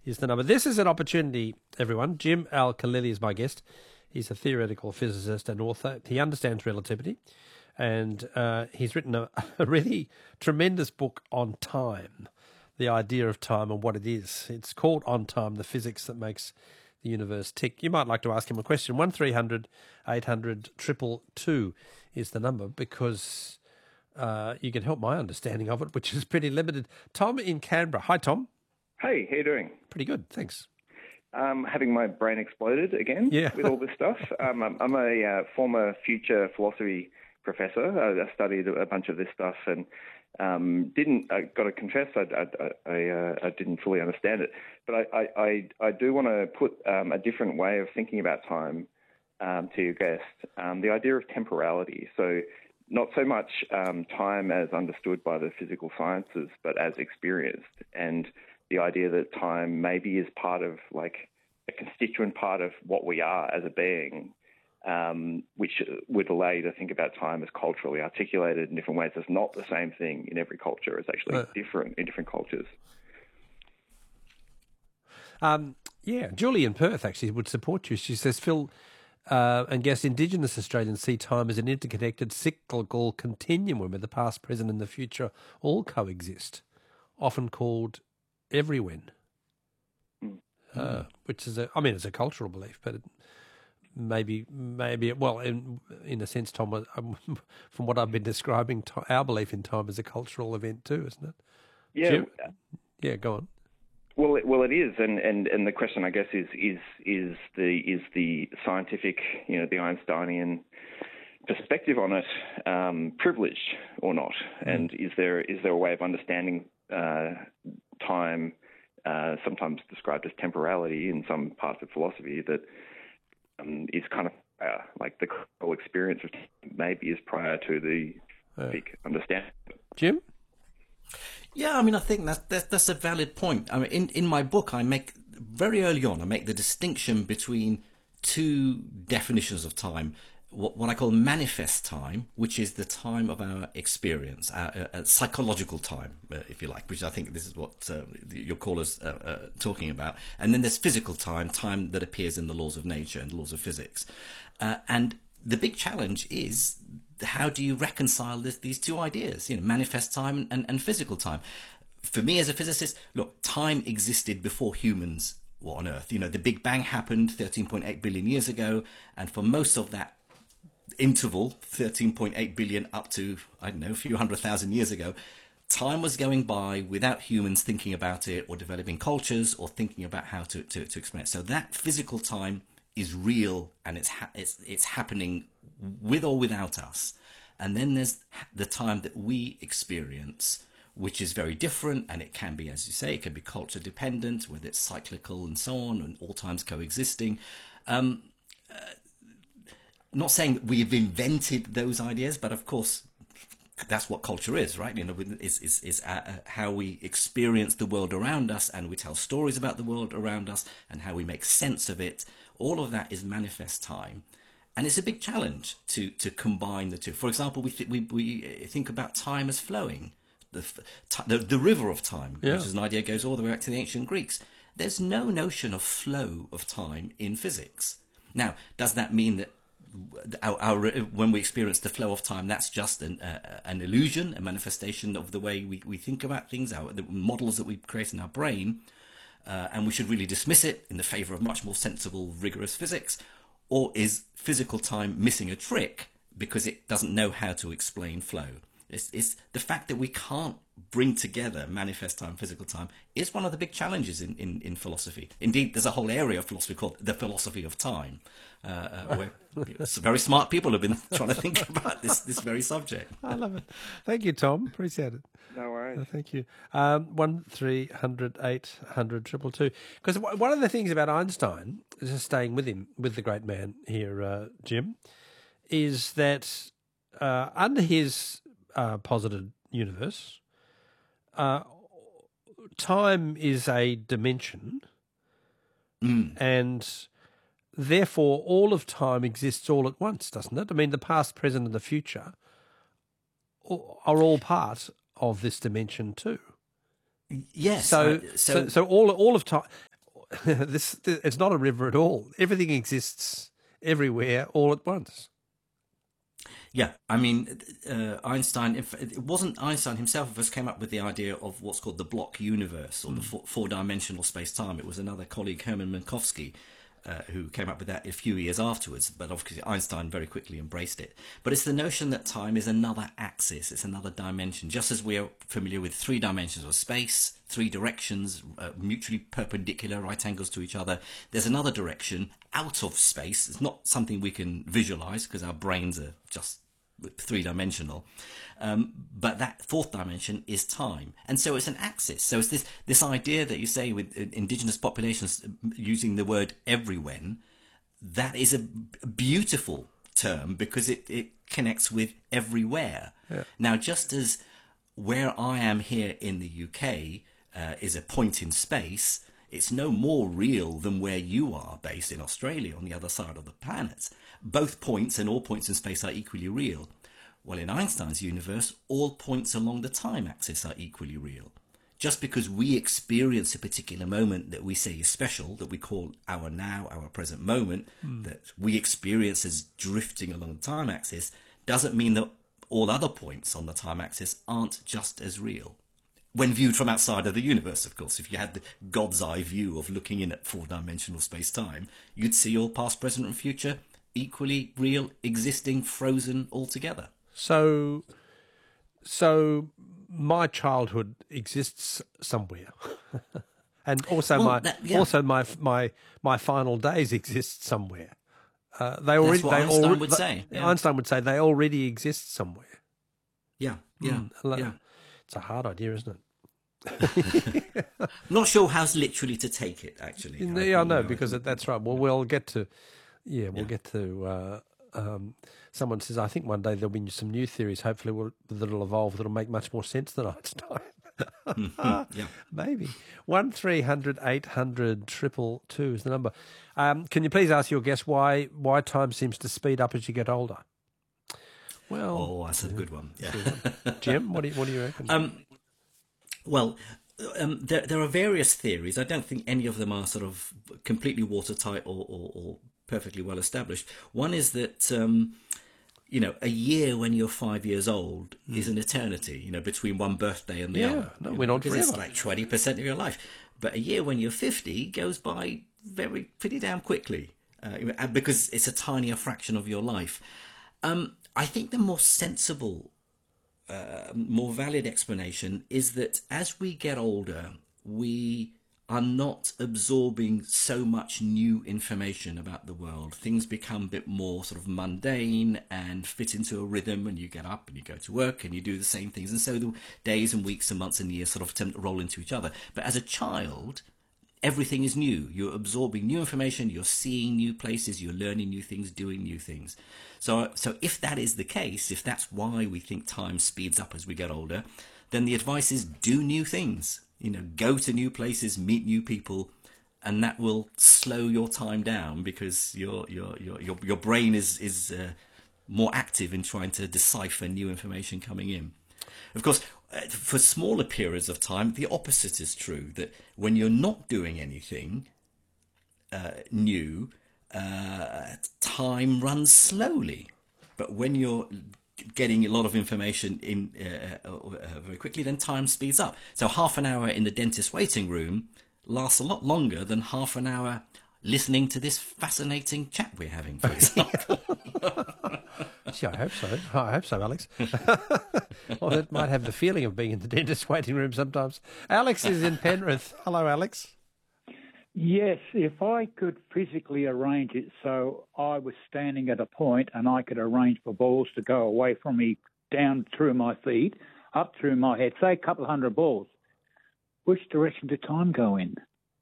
is the number. This is an opportunity, everyone. Jim Al-Khalili is my guest. He's a theoretical physicist and author. He understands relativity, and he's written a really tremendous book on time, the idea of time and what it is. It's called On Time, the physics that makes the universe tick. You might like to ask him a question. 1300 800 222 is the number, because you can help my understanding of it, which is pretty limited. Tom in Canberra. Hi, Tom. Hey, how you doing? Pretty good, thanks. Having my brain exploded again with all this stuff. I'm a former future philosophy professor. I studied a bunch of this stuff and I got to confess, I didn't fully understand it. But I do want to put a different way of thinking about time to your guest. The idea of temporality. So not so much time as understood by the physical sciences, but as experienced. And the idea that time maybe is part of, like, a constituent part of what we are as a being, which would allow you to think about time as culturally articulated in different ways. It's not the same thing in every culture. It's actually different in different cultures. Julie in Perth actually would support you. She says, Phil, and guess Indigenous Australians see time as an interconnected cyclical continuum where the past, present and the future all coexist, often called everywhen, which is it's a cultural belief, but maybe in a sense, Tom, from what I've been describing, our belief in time is a cultural event too, isn't it? Yeah. Jim? Yeah, go on. Well, it is, and the question, I guess, is the scientific, the Einsteinian perspective on it privileged or not, and is there a way of understanding time, sometimes described as temporality in some parts of philosophy, that is kind of like the whole experience of time maybe is prior to the peak understanding. Jim? Yeah, I think that's a valid point. In my book, I make very early on, I make the distinction between two definitions of time. What I call manifest time, which is the time of our experience, our psychological time, if you like, which I think this is what your callers are talking about. And then there's physical time, time that appears in the laws of nature and laws of physics. And the big challenge is, how do you reconcile these two ideas, manifest time and physical time? For me as a physicist, look, time existed before humans were on Earth. The Big Bang happened 13.8 billion years ago, and for most of that interval, 13.8 billion up to, I don't know, a few 100,000 years ago, time was going by without humans thinking about it or developing cultures or thinking about how to explain it. So that physical time is real, and it's happening with or without us. And then there's the time that we experience, which is very different, and it can be, as you say, it can be culture dependent, whether it's cyclical and so on, and all times coexisting. Not saying that we've invented those ideas, but of course, that's what culture is, right? Is how we experience the world around us, and we tell stories about the world around us, and how we make sense of it. All of that is manifest time, and it's a big challenge to combine the two. For example, we think about time as flowing, the river of time, which is an idea that goes all the way back to the ancient Greeks. There's no notion of flow of time in physics. Now, does that mean that when we experience the flow of time, that's just an illusion, a manifestation of the way we think about things, the models that we create in our brain, and we should really dismiss it in the favour of much more sensible, rigorous physics? Or is physical time missing a trick because it doesn't know how to explain flow? It's the fact that we can't bring together manifest time, physical time, is one of the big challenges in philosophy. Indeed, there's a whole area of philosophy called the philosophy of time, where very smart people have been trying to think about this very subject. I love it. Thank you, Tom. Appreciate it. No worries. Thank you. 1300 800 222. Because one of the things about Einstein, just staying with him, with the great man here, Jim, is that under his posited universe, time is a dimension, and therefore all of time exists all at once, doesn't it? The past, present, and the future are all part of this dimension too. Yes. So all of time. it's not a river at all. Everything exists everywhere all at once. Yeah, I mean, Einstein, it wasn't Einstein himself who first came up with the idea of what's called the block universe, or the four-dimensional space-time. It was another colleague, Hermann Minkowski, who came up with that a few years afterwards, but obviously Einstein very quickly embraced it. But it's the notion that time is another axis, it's another dimension, just as we are familiar with 3 dimensions of space, 3 directions, mutually perpendicular, right angles to each other. There's another direction out of space. It's not something we can visualize because our brains are just 3-dimensional, but that 4th dimension is time, and so it's an axis. So it's this idea that you say with indigenous populations using the word everywhen, that is a beautiful term because it connects with everywhere. Yeah. Now, just as where I am here in the UK is a point in space, it's no more real than where you are based in Australia on the other side of the planet. Both points and all points in space are equally real. Well, in Einstein's universe, all points along the time axis are equally real. Just because we experience a particular moment that we say is special, that we call our now, our present moment, that we experience as drifting along the time axis, doesn't mean that all other points on the time axis aren't just as real. When viewed from outside of the universe, of course. If you had the God's eye view of looking in at 4-dimensional space-time, you'd see all past, present and future equally real, existing, frozen altogether. So my childhood exists somewhere, and also my final days exist somewhere. That's what Einstein would say. Yeah. Einstein would say they already exist somewhere. Yeah. It's a hard idea, isn't it? Not sure how literally to take it, actually. Yeah, I know, because that's right. Well, we'll get to. Someone says, I think one day there'll be some new theories, hopefully, that'll evolve, that'll make much more sense than Einstein. Yeah. Maybe. 1300 800 222 is the number. Can you please ask your guest why time seems to speed up as you get older? Well, that's a good one. Yeah. Jim, what do you reckon? There are various theories. I don't think any of them are sort of completely watertight or perfectly well established. One is that a year when you're 5 years old is an eternity. between one birthday and the other. No, we're not forever. It's like 20% of your life. But a year when you're 50 goes by pretty damn quickly because it's a tinier fraction of your life. I think the more sensible, more valid explanation is that as we get older, we are not absorbing so much new information about the world. Things become a bit more sort of mundane and fit into a rhythm, and you get up and you go to work and you do the same things. And so the days and weeks and months and years sort of tend to roll into each other. But as a child, everything is new. You're absorbing new information, you're seeing new places, you're learning new things, doing new things. So if that is the case, if that's why we think time speeds up as we get older, then the advice is do new things. Go to new places, meet new people, and that will slow your time down because your brain is more active in trying to decipher new information coming in. Of course, for smaller periods of time, the opposite is true. That when you're not doing anything new, time runs slowly. But when you're getting a lot of information in very quickly, then time speeds up. So half an hour in the dentist waiting room lasts a lot longer than half an hour listening to this fascinating chat we're having, for example. Gee, I hope so, Alex. Well, it might have the feeling of being in the dentist waiting room sometimes. Alex is in Penrith. Hello, Alex. Yes, if I could physically arrange it so I was standing at a point and I could arrange for balls to go away from me down through my feet, up through my head, say a couple of hundred balls, which direction did time go in?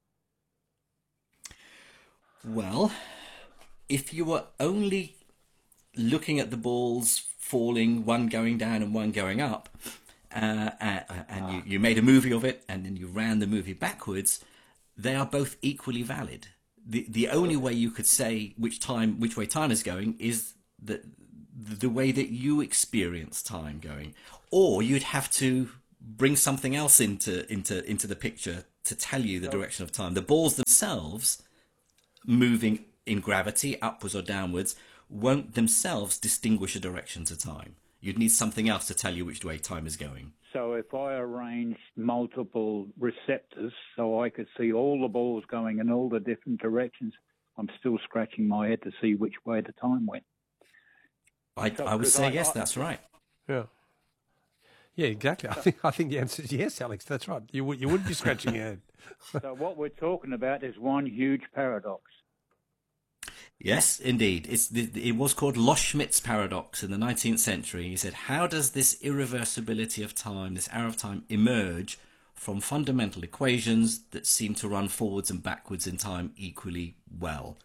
Well, if you were only looking at the balls falling, one going down and one going up, and you made a movie of it and then you ran the movie backwards, they are both equally valid. The only way you could say which way time is going is the way that you experience time going, or you'd have to bring something else into the picture to tell you the direction of time. The balls themselves, moving in gravity, upwards or downwards, won't themselves distinguish a direction to time. You'd need something else to tell you which way time is going. So if I arranged multiple receptors so I could see all the balls going in all the different directions, I'm still scratching my head to see which way the time went. I would say yes, that's right. Yeah. Yeah, exactly. I think the answer is yes, Alex. That's right. You wouldn't be scratching your head. So what we're talking about is one huge paradox. Yes, indeed. It was called Loschmidt's paradox in the 19th century. He said, how does this irreversibility of time, this arrow of time, emerge from fundamental equations that seem to run forwards and backwards in time equally well?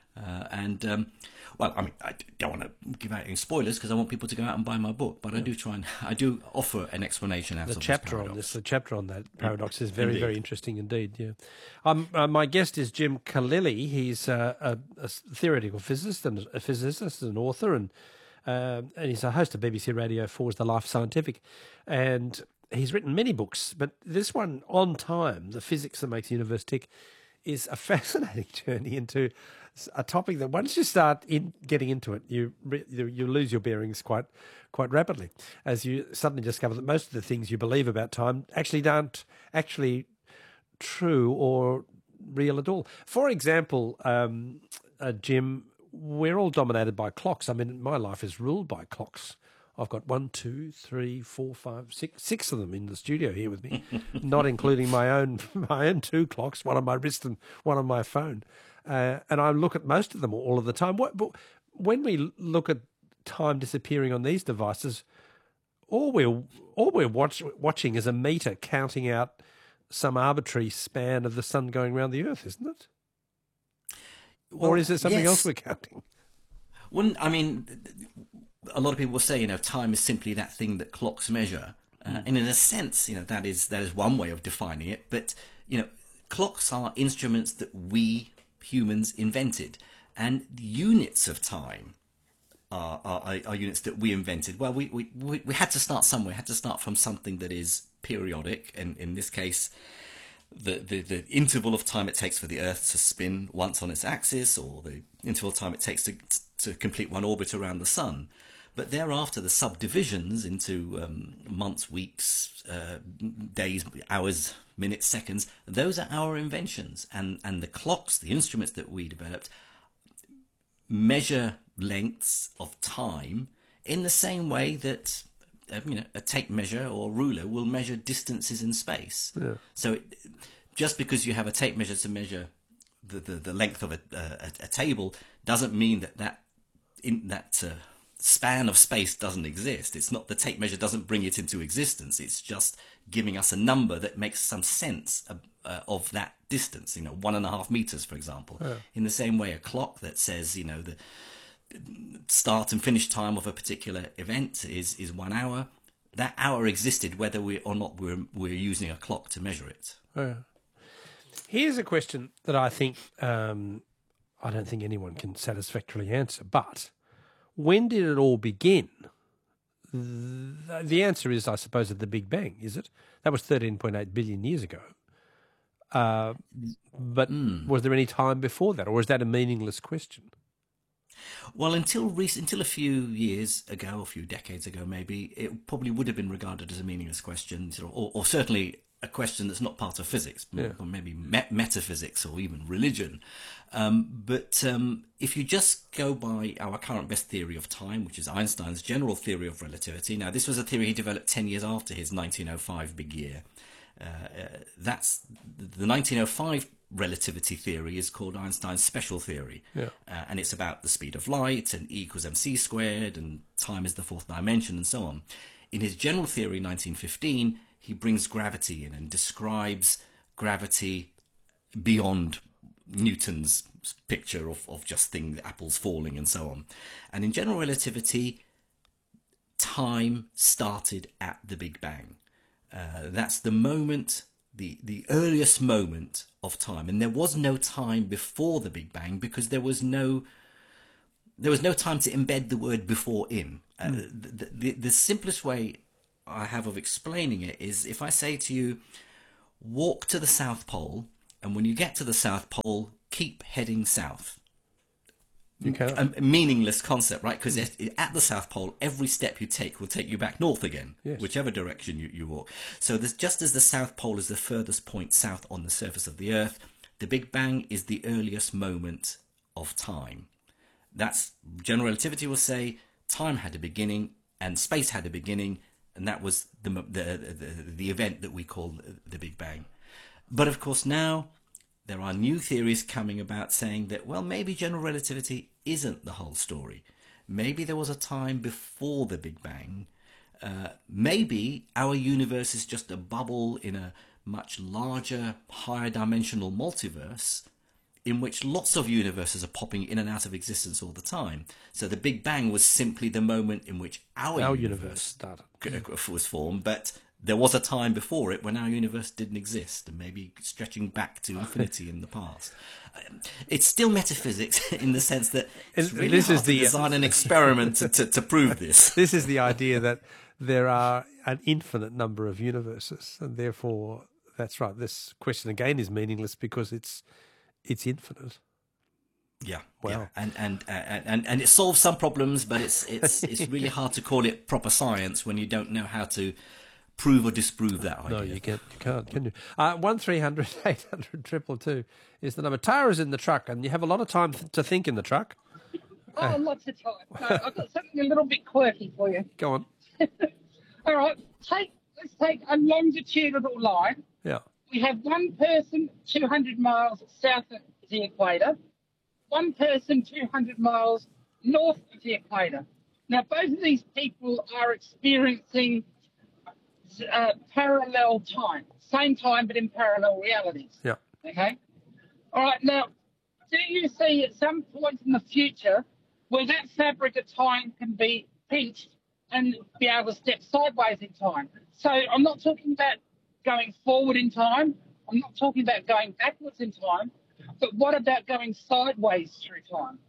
Well, I mean, I don't want to give out any spoilers because I want people to go out and buy my book, but I do offer an explanation out of this paradox. The chapter on that paradox is very, very interesting indeed. Yeah, my guest is Jim Khalili. He's a theoretical physicist and an author, and he's a host of BBC Radio 4's The Life Scientific, and he's written many books, but this one, On Time, the physics that makes the universe tick, is a fascinating journey into a topic that once you start getting into it, you lose your bearings quite rapidly, as you suddenly discover that most of the things you believe about time actually aren't actually true or real at all. For example, Jim, we're all dominated by clocks. I mean, my life is ruled by clocks. I've got 1, 2, 3, 4, 5, 6 of them in the studio here with me, not including my own 2 clocks, one on my wrist and one on my phone. And I look at most of them all of the time. But when we look at time disappearing on these devices, all we're watching is a meter counting out some arbitrary span of the sun going around the Earth, isn't it? Or is there something else we're counting? Well, I mean, a lot of people will say, time is simply that thing that clocks measure. And in a sense, that is one way of defining it. But, clocks are instruments that we humans invented. And units of time are units that we invented. Well, we had to start somewhere. We had to start from something that is periodic. And in this case, the interval of time it takes for the Earth to spin once on its axis, or the interval of time it takes to complete one orbit around the sun. But thereafter, the subdivisions into months, weeks, days, hours, minutes, seconds, those are our inventions. And the clocks, the instruments that we developed, measure lengths of time in the same way that a tape measure or ruler will measure distances in space. Yeah. So just because you have a tape measure to measure the length of a table doesn't mean that span of space doesn't exist. It's not, the tape measure doesn't bring it into existence. It's just giving us a number that makes some sense of that distance, 1.5 meters, for example. Yeah. In the same way, a clock that says, the start and finish time of a particular event is 1 hour. That hour existed whether we're using a clock to measure it. Yeah. Here's a question that I think I don't think anyone can satisfactorily answer, but when did it all begin? The answer is, I suppose, at the Big Bang, is it? That was 13.8 billion years ago. But was there any time before that, or is that a meaningless question? Well, until a few years ago, a few decades ago maybe, it probably would have been regarded as a meaningless question, or certainly a question that's not part of physics, or maybe metaphysics or even religion. But if you just go by our current best theory of time, which is Einstein's general theory of relativity. Now, this was a theory he developed 10 years after his 1905 big year. That's the 1905 relativity theory is called Einstein's special theory. Yeah. And it's about the speed of light and E equals mc squared, and time is the fourth dimension, and so on. In his general theory, 1915, he brings gravity in and describes gravity beyond Newton's picture of just things, apples falling and so on. And in general relativity, time started at the Big Bang. That's the moment, the earliest moment of time. And there was no time before the Big Bang because there was no time to embed the word before in. The simplest way I have of explaining it is if I say to you, walk to the South Pole, and when you get to the South Pole, keep heading south. Okay. A meaningless concept, right? Because at the South Pole, every step you take will take you back north again, yes. Whichever direction you walk. So just as the South Pole is the furthest point south on the surface of the Earth, the Big Bang is the earliest moment of time. That's general relativity will say time had a beginning and space had a beginning, and that was the event that we call the Big Bang. But of course now there are new theories coming about saying that, well, maybe general relativity isn't the whole story. Maybe there was a time before the Big Bang. Maybe our universe is just a bubble in a much larger, higher dimensional multiverse in which lots of universes are popping in and out of existence all the time. So the Big Bang was simply the moment in which our universe started, was formed, but there was a time before it when our universe didn't exist, and maybe stretching back to infinity in the past. It's still metaphysics in the sense that it's really hard to design an experiment to prove this. This is the idea that there are an infinite number of universes, and therefore, that's right, this question again is meaningless because it's infinite. Yeah, wow. Yeah. And it solves some problems, but it's really hard to call it proper science when you don't know how to prove or disprove that idea. No, you can't, can you? 1300 800 222 is the number. Tara's in the truck, and you have a lot of time to think in the truck. Oh, lots of time. No, I've got something a little bit quirky for you. Go on. All right, let's take a longitudinal line. Yeah. We have one person 200 miles south of the equator, one person 200 miles north of the equator. Now, both of these people are experiencing parallel time, same time but in parallel realities. Yeah. Okay. All right. Now, do you see at some point in the future where that fabric of time can be pinched and be able to step sideways in time? So I'm not talking about going forward in time. I'm not talking about going backwards in time. But what about going sideways through time?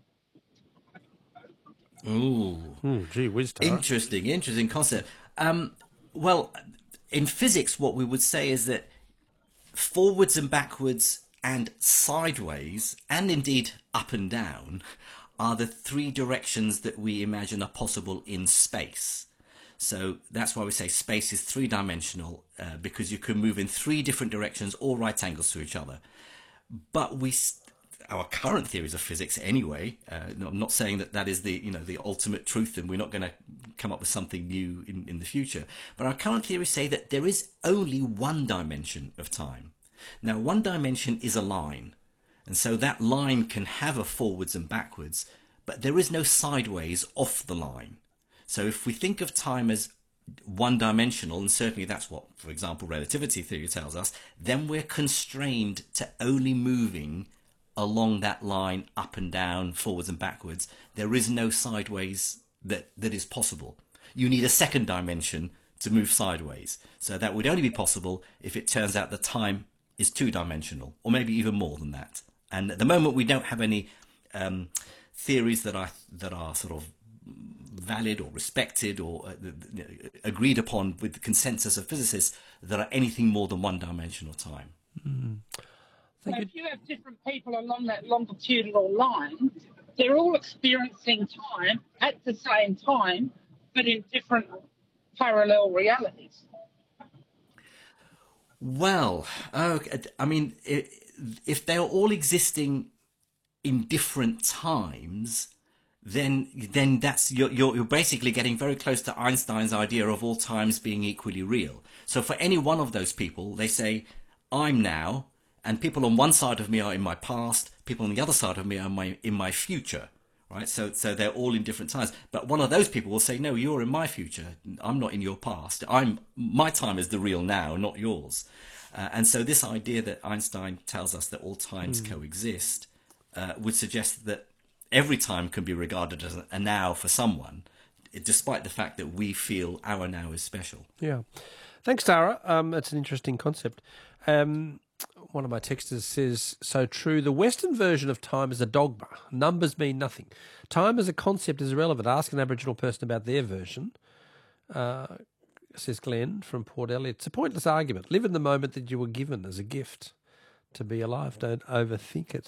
Ooh. Gee whiz, Tara. Interesting concept. Well, in physics, what we would say is that forwards and backwards and sideways, and indeed up and down, are the three directions that we imagine are possible in space. So that's why we say space is three-dimensional, because you can move in three different directions, all right angles to each other. But our current theories of physics, anyway, I'm not saying that is the ultimate truth, and we're not going to come up with something new in the future. But our current theories say that there is only one dimension of time. Now, one dimension is a line, and so that line can have a forwards and backwards, but there is no sideways off the line. So if we think of time as one-dimensional, and certainly that's what, for example, relativity theory tells us, then we're constrained to only moving along that line, up and down, forwards and backwards. There is no sideways that is possible. You need a second dimension to move sideways. So that would only be possible if it turns out that time is two-dimensional, or maybe even more than that. And at the moment, we don't have any theories that are sort of valid or respected or agreed upon with the consensus of physicists that are anything more than one-dimensional time. Mm. So if you have different people along that longitudinal line, they're all experiencing time at the same time, but in different parallel realities. Well, I mean, if they're all existing in different times, then that's you're basically getting very close to Einstein's idea of all times being equally real. So for any one of those people, they say, I'm now, and people on one side of me are in my past, people on the other side of me are in my future, right? So they're all in different times. But one of those people will say, no, you're in my future. I'm not in your past. My time is the real now, not yours. And so this idea that Einstein tells us that all times coexist would suggest that every time can be regarded as a now for someone, despite the fact that we feel our now is special. Yeah. Thanks, Tara. That's an interesting concept. One of my texters says, so true, the Western version of time is a dogma. Numbers mean nothing. Time as a concept is irrelevant. Ask an Aboriginal person about their version. says Glenn from Port Elliot. It's a pointless argument. Live in the moment that you were given as a gift to be alive. Don't overthink it.